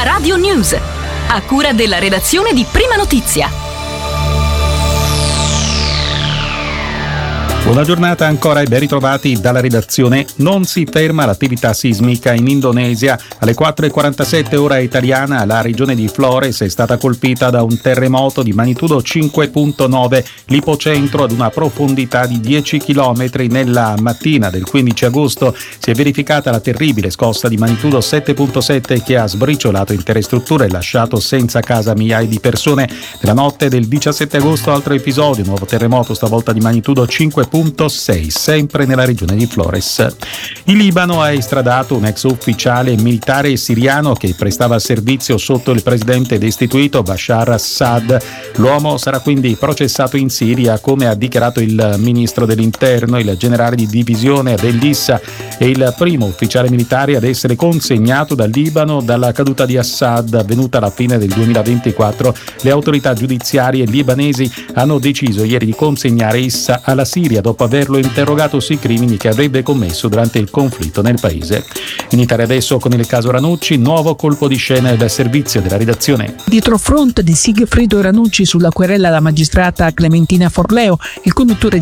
La Radio News, a cura della redazione di Prima Notizia. Buona giornata ancora e ben ritrovati dalla redazione. Non si ferma l'attività sismica in Indonesia. Alle 4:47 ora italiana la regione di Flores è stata colpita da un terremoto di magnitudo 5.9, l'ipocentro ad una profondità di 10 km. Nella mattina del 15 agosto si è verificata la terribile scossa di magnitudo 7.7 che ha sbriciolato intere strutture e lasciato senza casa migliaia di persone. Nella notte del 17 agosto altro episodio, nuovo terremoto stavolta di magnitudo 5.6, sempre nella regione di Flores. Il Libano ha estradato un ex ufficiale militare siriano che prestava servizio sotto il presidente destituito Bashar Assad. L'uomo sarà quindi processato in Siria, come ha dichiarato il ministro dell'interno. Il generale di divisione dell'Issa è il primo ufficiale militare ad essere consegnato dal Libano dalla caduta di Assad avvenuta alla fine del 2024. Le autorità giudiziarie libanesi hanno deciso ieri di consegnare Issa alla Siria dopo averlo interrogato sui crimini che avrebbe commesso durante il conflitto nel paese. In Italia adesso con il caso Ranucci, nuovo colpo di scena del servizio della redazione. Dietro front di Sigfrido Ranucci sulla querela alla magistrata Clementina Forleo, il conduttore